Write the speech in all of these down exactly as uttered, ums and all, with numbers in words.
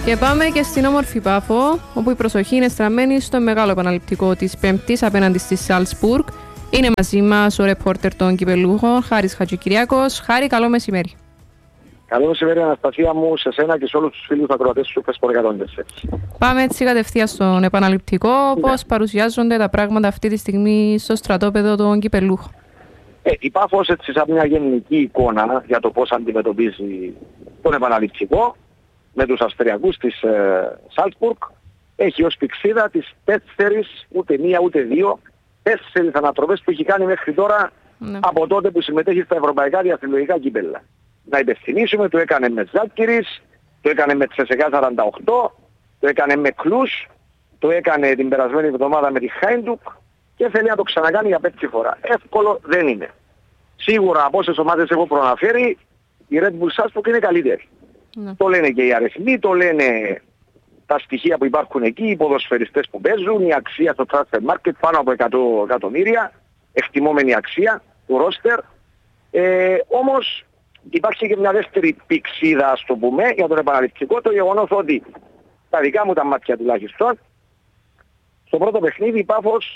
Και πάμε και στην όμορφη Πάφο, όπου η προσοχή είναι στραμμένη στο μεγάλο επαναληπτικό της Πέμπτης απέναντι στη Σάλτσμπουργκ. Είναι μαζί μας ο ρεπόρτερ των κυπελούχων, Χάρης Χατζικυριάκος. Χάρη, καλό μεσημέρι. Καλό μεσημέρι, Αναστασία μου, σε σένα και σε όλους τους φίλους ακροατές του Φες εκατόν τέσσερα. Πάμε έτσι κατευθείαν στον επαναληπτικό. Ναι. Πώς παρουσιάζονται τα πράγματα αυτή τη στιγμή στο στρατόπεδο των κυπελούχων? Ε, η Πάφος, έτσι σαν μια γενική εικόνα για το πώς αντιμετωπίζει τον επαναληπτικό με τους Αυστριακούς της ε, Σάλτσμπουργκ, έχει ως πηξίδα τις τέσσερις, ούτε μία ούτε δύο, τέσσερις ανατροπές που έχει κάνει μέχρι τώρα, ναι, από τότε που συμμετέχει στα ευρωπαϊκά διαθλητικά κύπελλα. Να υπενθυμίσουμε, το έκανε με Ζάλγκιρις, το έκανε με Τσεσεκά σαράντα οκτώ, το έκανε με Κλούς, το έκανε την περασμένη εβδομάδα με τη Χάιντουκ και θέλει να το ξανακάνει για πέμπτη φορά. Εύκολο δεν είναι. Σίγουρα από όσες ομάδες έχω προαναφέρει, η Red Bull Salzburg είναι καλύτερη. Ναι. Το λένε και οι αριθμοί, το λένε τα στοιχεία που υπάρχουν εκεί, οι ποδοσφαιριστές που παίζουν, η αξία στο transfer market πάνω από εκατό εκατομμύρια, εκτιμόμενη αξία του ρόστερ. Ε, όμως υπάρχει και μια δεύτερη πηξίδα, ας το πούμε, για τον επαναληπτικό, το γεγονός ότι τα δικά μου τα μάτια τουλάχιστον, στο πρώτο παιχνίδι η Πάφος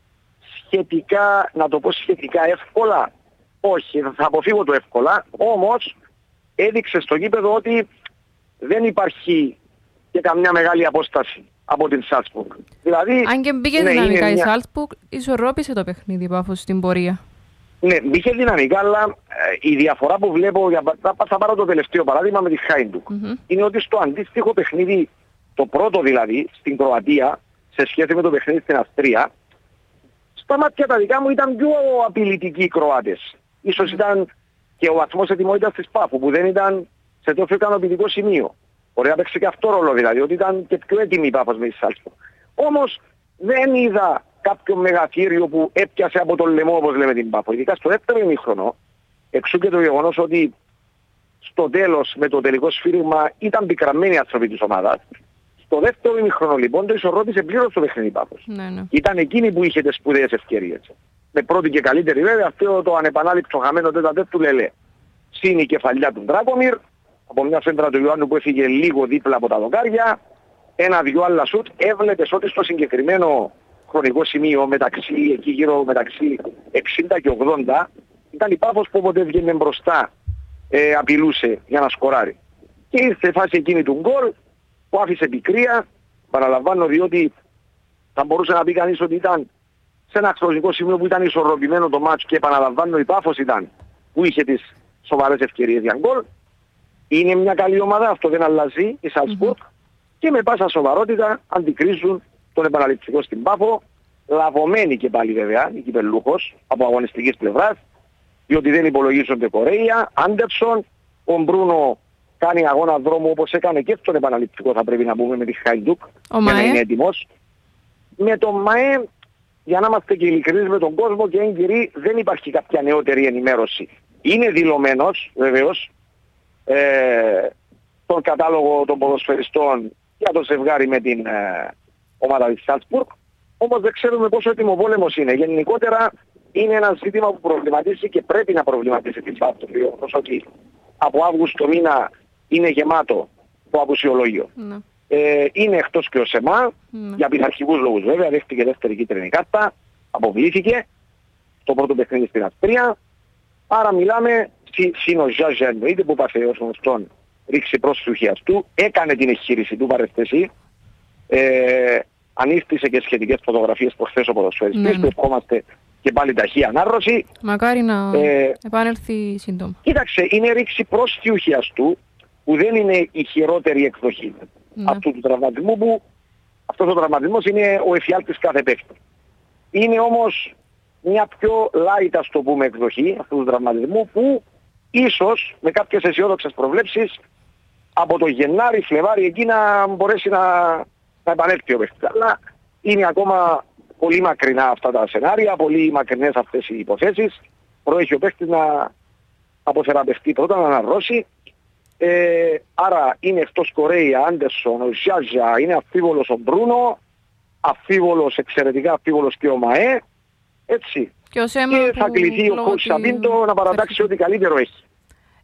σχετικά, να το πω σχετικά εύκολα, όχι, θα αποφύγω το εύκολα, όμως έδειξε στο γήπεδο ότι δεν υπάρχει και καμιά μεγάλη απόσταση από την Σάλτσμπουργκ. Δηλαδή, αν και μπήκε ναι, δυναμικά η μια... Σάλτσμπουργκ, ισορρόπησε το παιχνίδι η Πάφος στην πορεία. Ναι, μπήκε δυναμικά, αλλά ε, η διαφορά που βλέπω, για, θα, θα πάρω το τελευταίο παράδειγμα με τη Χάιντουκ, mm-hmm. είναι ότι στο αντίστοιχο παιχνίδι, το πρώτο δηλαδή, στην Κροατία, σε σχέση με το παιχνίδι στην Αυστρία, στα μάτια τα δικά μου ήταν πιο απειλητικοί οι Κροάτες. Ίσως ήταν και ο βαθμός ετοιμότητας της Πάφου, που δεν ήταν σε τόσο ικανοποιητικό σημείο. Ωραία, παίξει και αυτό ρόλο δηλαδή, ότι ήταν και πιο έτοιμη η Πάφος με τη Σάλτσμπουργκ. Όμως δεν είδα κάποιο μεγαθύριο που έπιασε από τον λαιμό, όπως λέμε, την Πάφο. Ειδικά στο δεύτερο ημίχρονο, εξού και το γεγονός ότι στο τέλος με το τελικό σφύριγμα ήταν πικραμμένοι οι άνθρωποι της ομάδας. Στο δεύτερο ημίχρονο λοιπόν το ισορρόπησε πλήρως το παιχνίδι Πάφος. Ναι, ναι. Ήταν εκείνη που είχε τις σπουδαίες ευκαιρίες. Με πρώτη και καλύτερη βέβαια αυτό το ανεπανάληπτο χαμένο τέταρτο του Λελέ. Συν η κεφαλιά του Ντράκομιρ, από μια σέντρα του Ιωάννου που έφυγε λίγο δίπλα από τα δοκάρια, ένα-δυο άλλα σουτ, έβλεπες ότι στο συγκεκριμένο χρονικό σημείο μεταξύ, εκεί γύρω μεταξύ εξήντα και ογδόντα, ήταν η Πάφος που όποτε έβγαινε μπροστά ε, απειλούσε για να σκοράρει. Και ήρθε η φάση εκείνη του γκολ που άφησε πικρία, παραλαμβάνω, διότι θα μπορούσε να πει κανείς ότι ήταν σε ένα χρονικό σημείο που ήταν ισορροπημένο το μάτσο και επαναλαμβάνω η Πάφος ήταν που είχε τις σοβαρές ευκαιρίες για γκολ. Είναι μια καλή ομάδα, αυτό δεν αλλάζει η Σάλτσμπουργκ mm-hmm. και με πάσα σοβαρότητα αντικρίζουν τον επαναληπτικό στην Πάφο, λαβωμένη και πάλι βέβαια η κυπελλούχος από αγωνιστικής πλευράς, διότι δεν υπολογίζονται Κορέια, Άντερσον, ο Μπρούνο κάνει αγώνα δρόμου όπως έκανε και στον επαναληπτικό, θα πρέπει να πούμε, με τη Χάιντουκ, για να είναι έτοιμος. Με τον ΜΑΕ, για να είμαστε και ειλικρινείς με τον κόσμο και έγκυροι, δεν υπάρχει κάποια νεότερη ενημέρωση. Είναι δηλωμένος βεβαίως ε, τον κατάλογο των ποδοσφαιριστών για το ζευγάρι με την ε, ομάδα της Σάλτσμπουργκ, όμως δεν ξέρουμε πόσο έτοιμο πόλεμος είναι. Γενικότερα είναι ένα ζήτημα που προβληματίζει και πρέπει να προβληματίσει την Πάφο, ότι από Αύγουστο μήνα είναι γεμάτο το απουσιολόγιο. Mm. Ε, είναι εκτός και ο Σεμά, mm. για πειθαρχικούς λόγους βέβαια, δέχτηκε δεύτερη κίτρινη κάρτα, αποβλήθηκε το πρώτο παιχνίδι στην Αυστρία, άρα μιλάμε συν ο Ζάζα εννοείται που πάθε ως γνωστόν ρίξει πρόσφυγιας του, έκανε την εγχείρηση του παρεσθεσί, ε, ανήστησε και σχετικές φωτογραφίες προχθές ο ποδοσφαιριστής, mm. που ευχόμαστε και πάλι ταχεία ανάρρωση. Μακάρι να ε, επανέλθει σύντομα. Κοίταξε, είναι ρήξη πρόσφυγιας του, που δεν είναι η χειρότερη εκδοχή mm. αυτού του τραυματισμού, που αυτός ο τραυματισμός είναι ο εφιάλτης κάθε παίκτη. Είναι όμως μια πιο light, ας το πούμε, εκδοχή αυτού του τραυματισμού, που ίσως με κάποιες αισιόδοξες προβλέψεις από το Γενάρη, Φλεβάρι εκεί να μπορέσει να, να επανέλθει ο παίκτης. Αλλά είναι ακόμα πολύ μακρινά αυτά τα σενάρια, πολύ μακρινές αυτές οι υποθέσεις. Προέχει ο παίκτης να αποθεραπευτεί πρώτα, να αναρρώσει. Ε, άρα είναι εκτός Κορέια, Άντερσον, ο Ζιάζα, είναι αφίβολος ο Μπρούνο, αφίβολος, εξαιρετικά αφίβολος και ο ΜΑΕ. Έτσι. Και, ο και θα κληθεί ο Κότσις Σαπίντο να παρατάξει ό,τι καλύτερο έχει.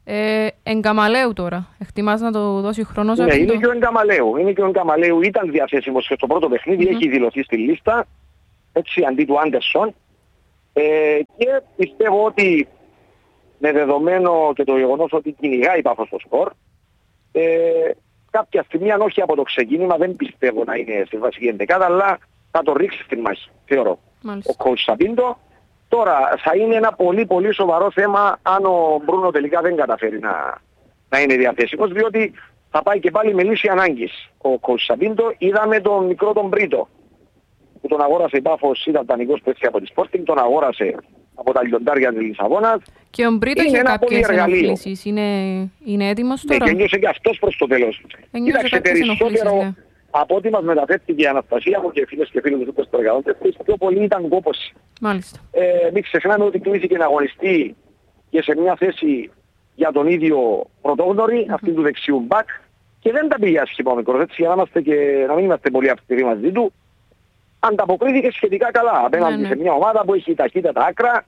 Ε, Εγκαμαλέου τώρα. Εκτιμάς να το δώσει χρόνο? Ναι, είναι και ο Εγκαμαλέου. Είναι και ο Εγκαμαλέου. Ήταν διαθέσιμος και στο πρώτο παιχνίδι, Mm-hmm. έχει δηλωθεί στη λίστα, έτσι, αντί του Άντερσον. Ε, και πιστεύω ότι με δεδομένο και το γεγονός ότι κυνηγάει η Πάφος στο σκορ, ε, κάποια στιγμή, αν όχι από το ξεκίνημα, δεν πιστεύω να είναι στη βασική ενδεκάδα, αλλά θα το ρίξει στην μάχη, θεωρώ. Μάλιστα. Ο coach Σαμπίντο. Τώρα θα είναι ένα πολύ πολύ σοβαρό θέμα αν ο Μπρούνο τελικά δεν καταφέρει να, να είναι διαθέσιμος, διότι θα πάει και πάλι με λύση ανάγκης ο coach Σαμπίντο. Είδαμε τον μικρό τον Μπρίτο που τον αγόρασε η Πάφος, ήταν δανεικός παίκτης από τη Sporting, τον αγόρασε από τα λιοντάρια της Λισαβόνας. Και ο Μπρίτο είχε κάποιες ενοχλήσεις. Είναι, είναι έτοιμος τώρα? Ναι, και νιώσε και αυτός προς το τέλος. Κοίταξε, περισσότερο ναι. από ό,τι μας μεταφέρθηκε η Αναστασία μου και φίλες και φίλοι του στο εργαδόντε, πιο πολύ ήταν κόπωση. Μάλιστα. Ε, μην ξεχνάμε ότι κλείθηκε να αγωνιστεί και σε μια θέση για τον ίδιο πρωτόγνωρη, mm-hmm. αυτή του δεξιού μπακ, και δεν τα πήγε άσχημα ο μικρός, έτσι, για να, είμαστε και, να μην είμαστε πολύ αυστηροί μαζί του. Ανταποκρίθηκε σχετικά καλά απέναντι ναι, ναι. σε μια ομάδα που έχει ταχύτατα άκρα.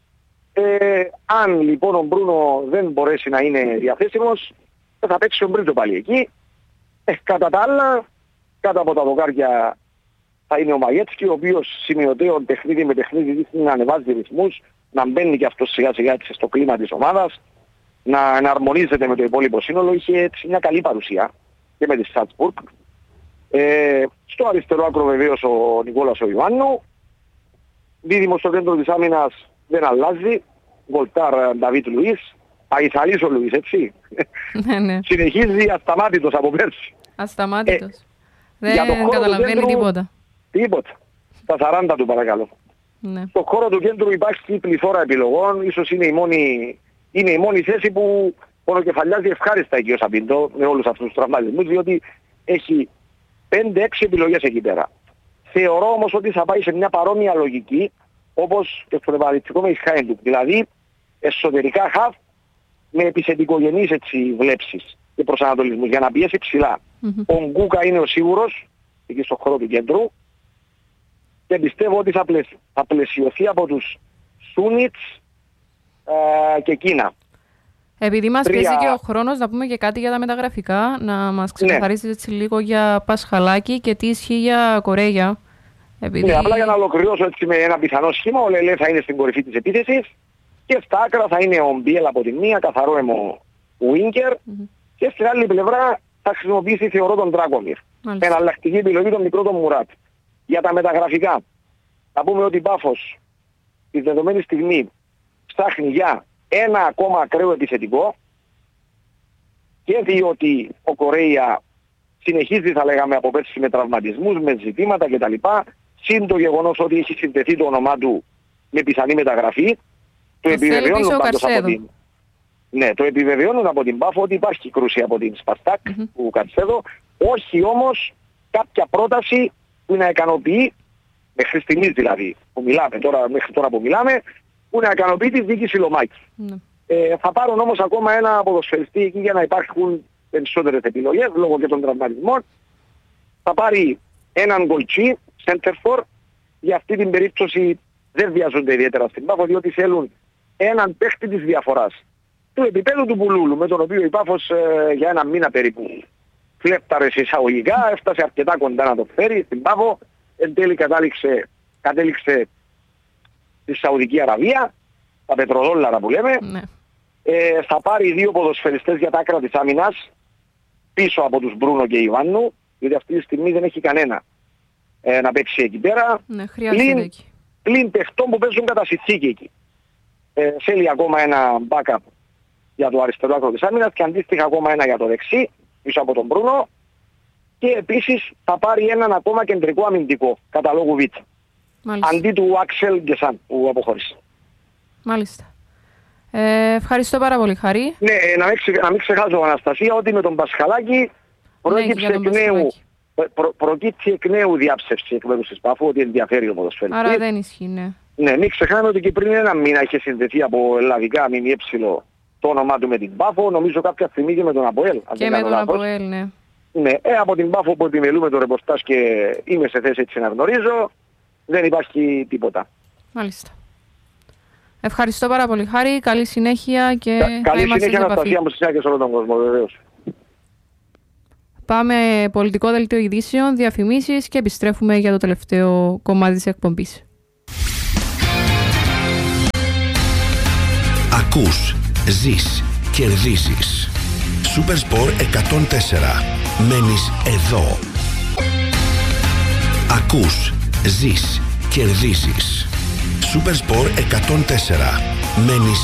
Ε, αν λοιπόν ο Μπρούνο δεν μπορέσει να είναι διαθέσιμος, θα παίξει ο Μπρίτο πάλι εκεί. Ε, κατά τα άλλα, κάτω από τα δοκάρια θα είναι ο Μαγέτσκι, ο οποίος σημειωτέων παιχνίδι με παιχνίδι δείχνει να ανεβάζει ρυθμούς, να μπαίνει και αυτό σιγά σιγά στο κλίμα της ομάδας, να εναρμονίζεται με το υπόλοιπο σύνολο. Είχε έτσι μια καλή παρουσία και με τη Σαλτσμπουργκ. Ε, στο αριστερό άκρο βεβαίως ο Νικόλας ο Ιωάννου. Δίδυμο στο κέντρο της άμυνας δεν αλλάζει. Γκολτάρ Νταβίτ Λουίς. Αϊθαλής ο Λουίς, έτσι. Ναι, ναι. Συνεχίζει ασταμάτητος από πέρσι. Ασταμάτητος. Ε, δεν καταλαβαίνει κέντρου, τίποτα. Τίποτα. Στα σαράντα του παρακαλώ. Ναι. Στο χώρο του κέντρου υπάρχει πληθώρα επιλογών. Ίσως είναι η μόνη, είναι η μόνη θέση που πονοκεφαλιάζει ευχάριστα εκεί ο Σαμπίντο με όλους αυτούς τους τραυματισμούς, διότι έχει πέντε έξι επιλογές εκεί πέρα. Θεωρώ όμως ότι θα πάει σε μια παρόμοια λογική όπως και στον επαναληπτικό με Ισχάιντουκ. Δηλαδή εσωτερικά χαφ με επιθετικογενείς έτσι βλέψεις και προσανατολισμούς για να πιέσει ψηλά. Mm-hmm. Ο Γκούκα είναι ο σίγουρος εκεί στο χώρο του κέντρου και πιστεύω ότι θα, πλαισ... θα πλαισιωθεί από τους Σούνιτς ε, και Κίνα. Επειδή μας Τρία... πιέζει και ο χρόνος, να πούμε και κάτι για τα μεταγραφικά, να μας ξεκαθαρίσεις ναι. έτσι λίγο για Πασχαλάκη και τι ισχύει για Κορέγια. Επειδή... Ναι, απλά για να ολοκληρώσω έτσι με ένα πιθανό σχήμα, ο Λελέ θα είναι στην κορυφή της επίθεσης και στα άκρα θα είναι ο Μπιέλ από τη μία, καθαρό αιμο Βίνκερ mm-hmm. και στην άλλη πλευρά θα χρησιμοποιήσει θεωρώ τον Ντράκομιρ. Εναλλακτική επιλογή τον μικρό τον Μουράτ. Για τα μεταγραφικά, θα πούμε ότι η Πάφος τη δεδομένη στιγμή ψάχνει για ένα ακόμα ακραίο επιθετικό και διότι ο Κορέια συνεχίζει θα λέγαμε από πέρσι με τραυματισμούς, με ζητήματα κτλ. Συν το γεγονός ότι έχει συνδεθεί το όνομά του με πιθανή μεταγραφή, το επιβεβαιώνουν πάντως από την... Ναι, το επιβεβαιώνουν από την Πάφο ότι υπάρχει κρούση από την Σπαστάκ mm-hmm. του Κατσέδο, όχι όμως κάποια πρόταση που να ικανοποιεί, μέχρι στιγμής δηλαδή που μιλάμε, τώρα, μέχρι τώρα που μιλάμε, που να ικανοποιεί τη διοίκηση Λομάκη. Mm. Ε, θα πάρουν όμως ακόμα ένα ποδοσφαιριστή εκεί για να υπάρχουν περισσότερες επιλογές λόγω και των τραυματισμών. Θα πάρει έναν γκολτσί, Σέντερφορ, για αυτή την περίπτωση δεν βιάζονται ιδιαίτερα στην Πάφο, διότι θέλουν έναν παίχτη της διαφοράς. Του επίπεδου του Πουλούλου, με τον οποίο η Πάφος ε, για ένα μήνα περίπου φλέπταρε σε εισαγωγικά, έφτασε αρκετά κοντά να το φέρει στην Πάφο, εν τέλει κατάληξε, κατέληξε στη Σαουδική Αραβία, τα πετροδόλαρα που λέμε. Ναι. Ε, θα πάρει δύο ποδοσφαιριστές για τα άκρα της άμυνας, πίσω από τους Μπρούνο και Ιβάννου, γιατί αυτή τη στιγμή δεν έχει κανένα ε, να παίξει εκεί πέρα. Ναι, πλην, εκεί. πλην παιχτών που παίζουν κατά συνθήκη εκεί. Ε, θέλει ακόμα ένα backup για το αριστερό άκρο της άμυνας και αντίστοιχα ακόμα ένα για το δεξί, πίσω από τον Μπρούνο. Και επίσης θα πάρει έναν ακόμα κεντρικό αμυντικό, κατά λόγου Β. Αντί του Άξελ Γκεσάν που αποχώρησε. Μάλιστα. Ε, ευχαριστώ πάρα πολύ, Χαρή. Ναι, ε, να, μην ξε, να μην ξεχάσω, Αναστασία, ότι με τον Πασχαλάκη προκύψει ναι, εκ νέου, προ, προκύψει εκ νέου διάψευση εκ μέρους της Πάφου, ότι ενδιαφέρει ο ποδοσφαιριστής. Άρα δεν ισχύει, ναι. Ναι, μην ξεχνάμε ότι και πριν ένα μήνα είχε συνδεθεί από ελλαδικά ΜΜΕ το όνομά του με την Πάφο, νομίζω κάποια στιγμή και με τον Αποέλ. Και με τον Αποέλ, ναι. Ναι, ε, από την Πάφο που επιμελούμε το ρεπορτάζ και είμαι σε θέση έτσι να γνωρίζω, δεν υπάρχει τίποτα. Μάλιστα. Ευχαριστώ πάρα πολύ, Χάρη. Καλή συνέχεια και Κα, καλή συνέχεια, Αναστασία μου, και σε όλο τον κόσμο, βεβαίως. Πάμε πολιτικό δελτίο ειδήσεων, διαφημίσεις και επιστρέφουμε για το τελευταίο κομμάτι της εκπομπής. Ακούς, ζεις, κερδίζεις. Supersport εκατόν τέσσερα. Μένεις εδώ. Ακούς, ζεις, κερδίζεις. Supersport εκατόν τέσσερα. Μένεις